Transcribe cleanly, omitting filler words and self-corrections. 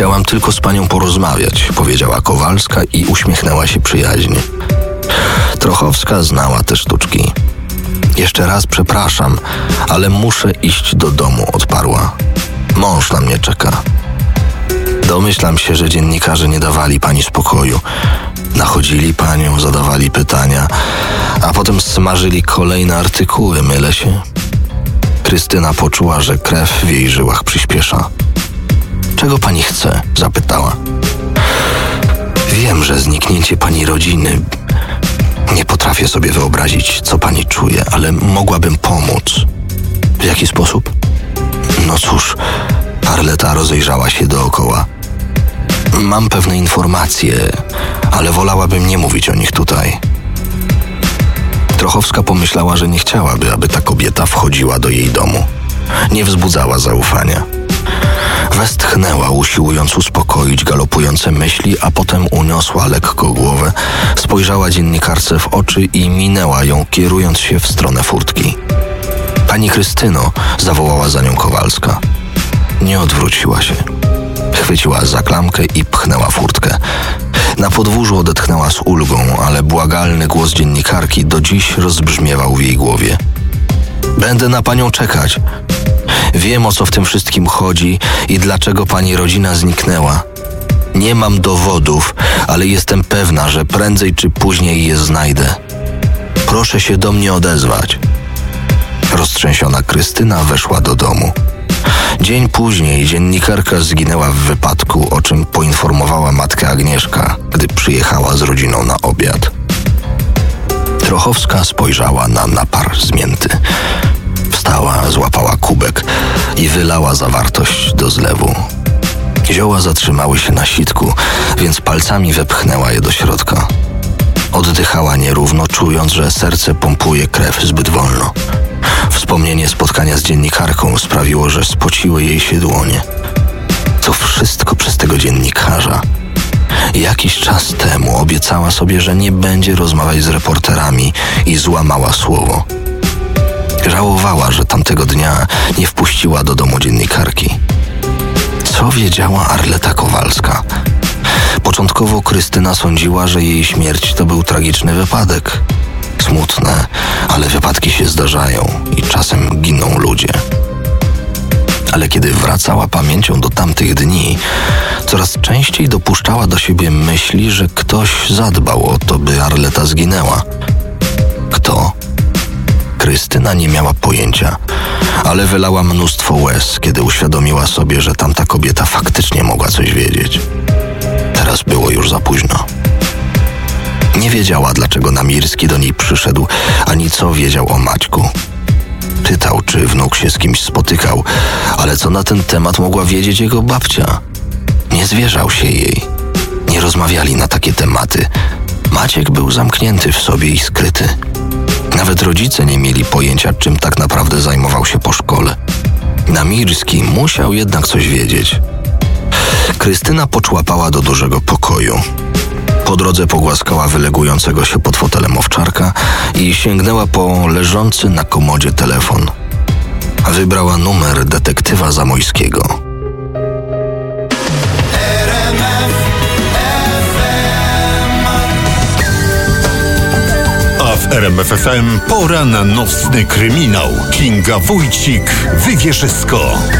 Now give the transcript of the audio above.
Chciałam tylko z panią porozmawiać, powiedziała Kowalska i uśmiechnęła się przyjaźnie. Trochowska znała te sztuczki. Jeszcze raz przepraszam, ale muszę iść do domu, odparła. Mąż na mnie czeka. Domyślam się, że dziennikarze nie dawali pani spokoju. Nachodzili panią, zadawali pytania, a potem smażyli kolejne artykuły, mylę się? Krystyna poczuła, że krew w jej żyłach przyspiesza. Czego pani chce? Zapytała. Wiem, że zniknięcie pani rodziny... Nie potrafię sobie wyobrazić, co pani czuje, ale mogłabym pomóc. W jaki sposób? No cóż, Arleta rozejrzała się dookoła. Mam pewne informacje, ale wolałabym nie mówić o nich tutaj. Trochowska pomyślała, że nie chciałaby, aby ta kobieta wchodziła do jej domu. Nie wzbudzała zaufania. Westchnęła, usiłując uspokoić galopujące myśli, a potem uniosła lekko głowę, spojrzała dziennikarce w oczy i minęła ją, kierując się w stronę furtki. Pani Krystyno, zawołała za nią Kowalska. Nie odwróciła się. Chwyciła za klamkę i pchnęła furtkę. Na podwórzu odetchnęła z ulgą, ale błagalny głos dziennikarki do dziś rozbrzmiewał w jej głowie. Będę na panią czekać. Wiem, o co w tym wszystkim chodzi i dlaczego pani rodzina zniknęła. Nie mam dowodów, ale jestem pewna, że prędzej czy później je znajdę. Proszę się do mnie odezwać. Roztrzęsiona Krystyna weszła do domu. Dzień później dziennikarka zginęła w wypadku, o czym poinformowała matkę Agnieszka, gdy przyjechała z rodziną na obiad. Trochowska spojrzała na napar z mięty. Wstała, złapała kubek i wylała zawartość do zlewu. Zioła zatrzymały się na sitku, więc palcami wepchnęła je do środka. Oddychała nierówno, czując, że serce pompuje krew zbyt wolno. Wspomnienie spotkania z dziennikarką sprawiło, że spociły jej się dłonie. To wszystko przez tego dziennikarza. Jakiś czas temu obiecała sobie, że nie będzie rozmawiać z reporterami i złamała słowo. Żałowała, że tamtego dnia nie wpuściła do domu dziennikarki. Co wiedziała Arleta Kowalska? Początkowo Krystyna sądziła, że jej śmierć to był tragiczny wypadek. Smutne, ale wypadki się zdarzają i czasem giną ludzie. Ale kiedy wracała pamięcią do tamtych dni, coraz częściej dopuszczała do siebie myśli, że ktoś zadbał o to, by Arleta zginęła. Kto? Krystyna nie miała pojęcia, ale wylała mnóstwo łez, kiedy uświadomiła sobie, że tamta kobieta faktycznie mogła coś wiedzieć. Teraz było już za późno. Nie wiedziała, dlaczego Namirski do niej przyszedł, ani co wiedział o Maćku. Pytał, czy wnuk się z kimś spotykał, ale co na ten temat mogła wiedzieć jego babcia? Nie zwierzał się jej. Nie rozmawiali na takie tematy. Maciek był zamknięty w sobie i skryty. Nawet rodzice nie mieli pojęcia, czym tak naprawdę zajmował się po szkole. Namirski musiał jednak coś wiedzieć. Krystyna poczłapała do dużego pokoju. Po drodze pogłaskała wylegującego się pod fotelem owczarka i sięgnęła po leżący na komodzie telefon. Wybrała numer detektywa Zamojskiego. A w RMF FM pora na nocny kryminał. Kinga Wójcik, Wywierzysko.